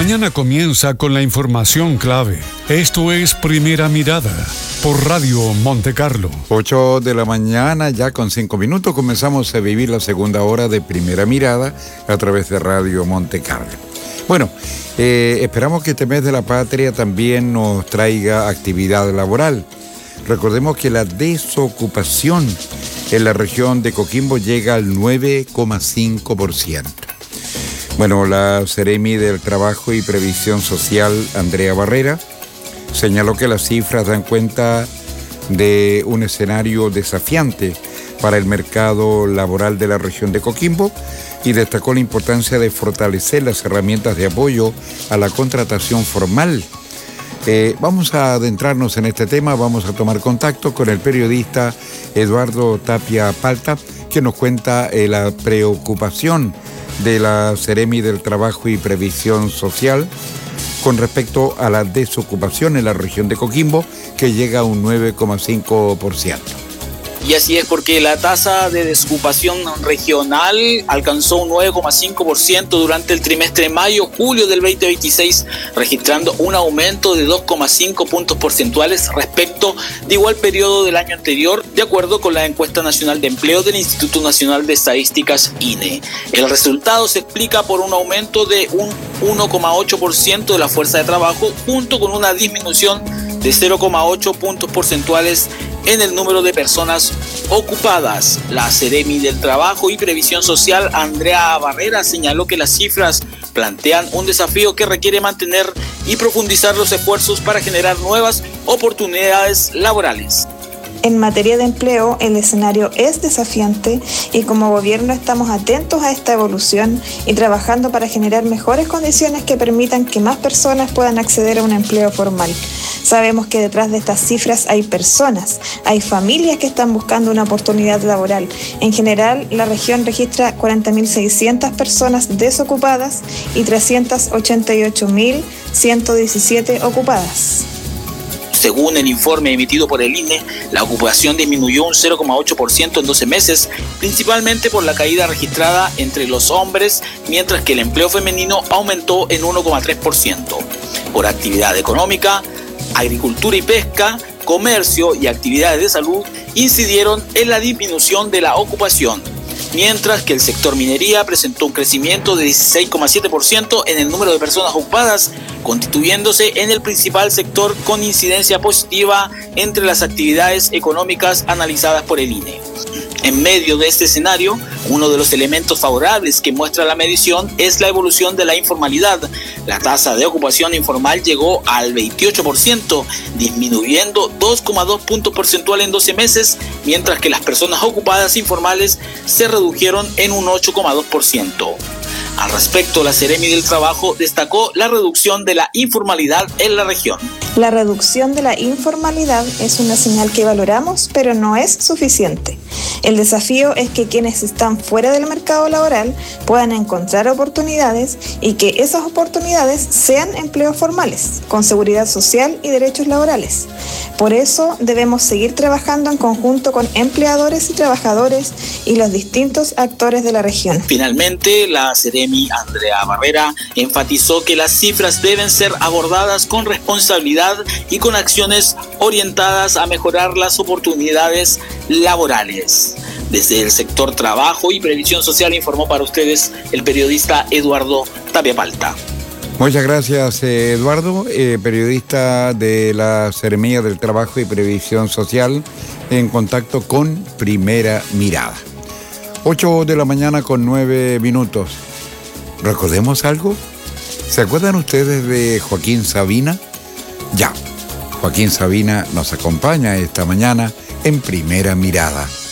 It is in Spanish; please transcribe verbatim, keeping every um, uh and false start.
mañana comienza con la información clave. Esto es Primera Mirada por Radio Monte Carlo. ocho de la mañana, ya con cinco minutos, comenzamos a vivir la segunda hora de Primera Mirada a través de Radio Monte Carlo. Bueno, eh, esperamos que este mes de la patria también nos traiga actividad laboral. Recordemos que la desocupación en la región de Coquimbo llega al nueve coma cinco por ciento. Bueno, la Seremi del Trabajo y Previsión Social, Andrea Barrera, señaló que las cifras dan cuenta de un escenario desafiante para el mercado laboral de la región de Coquimbo y destacó la importancia de fortalecer las herramientas de apoyo a la contratación formal. Eh, vamos a adentrarnos en este tema, vamos a tomar contacto con el periodista Eduardo Tapia Palta, que nos cuenta eh, la preocupación de la Seremi del Trabajo y Previsión Social con respecto a la desocupación en la región de Coquimbo, que llega a un nueve coma cinco por ciento. Y así es, porque la tasa de desocupación regional alcanzó un nueve coma cinco por ciento durante el trimestre mayo-julio del veinte veintiséis, registrando un aumento de dos coma cinco puntos porcentuales respecto de igual periodo del año anterior, de acuerdo con la encuesta nacional de empleo del Instituto Nacional de Estadísticas, I N E. El resultado se explica por un aumento de un uno coma ocho por ciento de la fuerza de trabajo, junto con una disminución de cero coma ocho puntos porcentuales en el número de personas ocupadas. La Seremi del Trabajo y Previsión Social, Andrea Barrera, señaló que las cifras plantean un desafío que requiere mantener y profundizar los esfuerzos para generar nuevas oportunidades laborales. En materia de empleo, el escenario es desafiante y como gobierno estamos atentos a esta evolución y trabajando para generar mejores condiciones que permitan que más personas puedan acceder a un empleo formal. Sabemos que detrás de estas cifras hay personas, hay familias que están buscando una oportunidad laboral. En general, la región registra cuarenta mil seiscientas personas desocupadas y trescientas ochenta y ocho mil ciento diecisiete ocupadas. Según el informe emitido por el I N E, la ocupación disminuyó un cero coma ocho por ciento en doce meses, principalmente por la caída registrada entre los hombres, mientras que el empleo femenino aumentó en uno coma tres por ciento. Por actividad económica, agricultura y pesca, comercio y actividades de salud incidieron en la disminución de la ocupación, mientras que el sector minería presentó un crecimiento de dieciséis coma siete por ciento en el número de personas ocupadas, constituyéndose en el principal sector con incidencia positiva entre las actividades económicas analizadas por el I N E. En medio de este escenario, uno de los elementos favorables que muestra la medición es la evolución de la informalidad. La tasa de ocupación informal llegó al veintiocho por ciento, disminuyendo dos coma dos puntos porcentuales en doce meses, mientras que las personas ocupadas informales se redujeron en un ocho coma dos por ciento. Al respecto, la Seremi del Trabajo destacó la reducción de la informalidad en la región. La reducción de la informalidad es una señal que valoramos, pero no es suficiente. El desafío es que quienes están fuera del mercado laboral puedan encontrar oportunidades y que esas oportunidades sean empleos formales, con seguridad social y derechos laborales. Por eso debemos seguir trabajando en conjunto con empleadores y trabajadores y los distintos actores de la región. Finalmente, la Seremi Andrea Barrera enfatizó que las cifras deben ser abordadas con responsabilidad y con acciones orientadas a mejorar las oportunidades laborales. Desde el sector Trabajo y Previsión Social informó para ustedes el periodista Eduardo Tapia Palta. Muchas gracias, Eduardo, eh, periodista de la Seremi del Trabajo y Previsión Social, en contacto con Primera Mirada. ocho de la mañana con nueve minutos. ¿Recordemos algo? ¿Se acuerdan ustedes de Joaquín Sabina? Ya, Joaquín Sabina nos acompaña esta mañana en Primera Mirada.